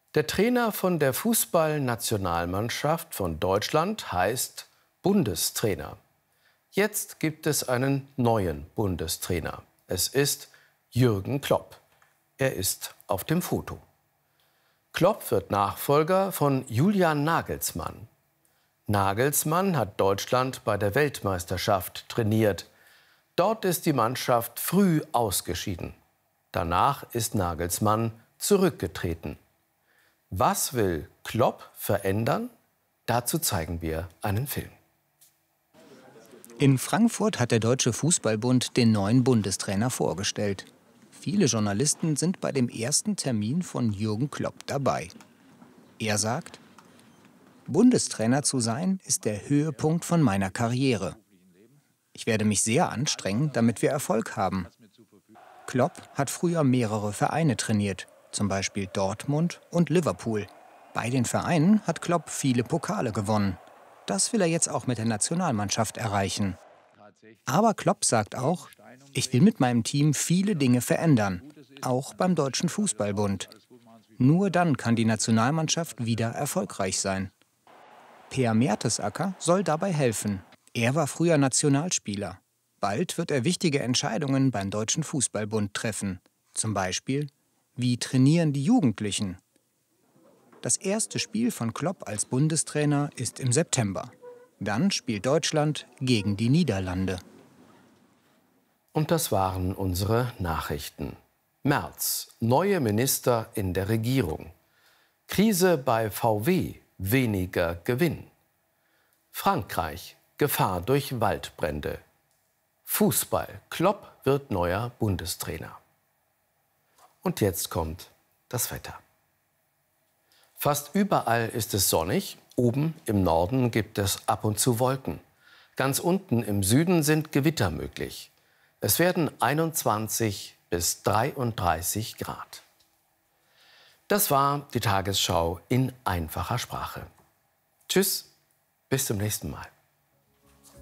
Der Trainer von der Fußballnationalmannschaft von Deutschland heißt Bundestrainer. Jetzt gibt es einen neuen Bundestrainer. Es ist Jürgen Klopp. Er ist auf dem Foto. Klopp wird Nachfolger von Julian Nagelsmann. Nagelsmann hat Deutschland bei der Weltmeisterschaft trainiert. Dort ist die Mannschaft früh ausgeschieden. Danach ist Nagelsmann zurückgetreten. Was will Klopp verändern? Dazu zeigen wir einen Film. In Frankfurt hat der Deutsche Fußballbund den neuen Bundestrainer vorgestellt. Viele Journalisten sind bei dem ersten Termin von Jürgen Klopp dabei. Er sagt: Bundestrainer zu sein, ist der Höhepunkt von meiner Karriere. Ich werde mich sehr anstrengen, damit wir Erfolg haben. Klopp hat früher mehrere Vereine trainiert, zum Beispiel Dortmund und Liverpool. Bei den Vereinen hat Klopp viele Pokale gewonnen. Das will er jetzt auch mit der Nationalmannschaft erreichen. Aber Klopp sagt auch: Ich will mit meinem Team viele Dinge verändern, auch beim Deutschen Fußballbund. Nur dann kann die Nationalmannschaft wieder erfolgreich sein. Per Mertesacker soll dabei helfen. Er war früher Nationalspieler. Bald wird er wichtige Entscheidungen beim Deutschen Fußballbund treffen. Zum Beispiel: Wie trainieren die Jugendlichen? Das erste Spiel von Klopp als Bundestrainer ist im September. Dann spielt Deutschland gegen die Niederlande. Und das waren unsere Nachrichten. Merz, neue Minister in der Regierung. Krise bei VW, weniger Gewinn. Frankreich, Gefahr durch Waldbrände. Fußball, Klopp wird neuer Bundestrainer. Und jetzt kommt das Wetter. Fast überall ist es sonnig. Oben im Norden gibt es ab und zu Wolken. Ganz unten im Süden sind Gewitter möglich. Es werden 21 bis 33 Grad. Das war die Tagesschau in einfacher Sprache. Tschüss, bis zum nächsten Mal.